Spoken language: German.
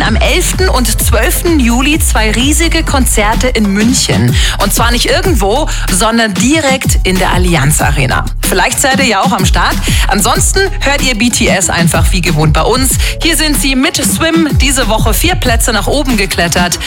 am 11. und 12. Juli 2 riesige Konzerte in München. Und zwar nicht irgendwo, sondern direkt in der Allianz Arena. Vielleicht seid ihr ja auch am Start. Ansonsten hört ihr BTS einfach wie gewohnt bei uns. Hier sind sie mit Swim diese Woche 4 Plätze nach oben geklettert.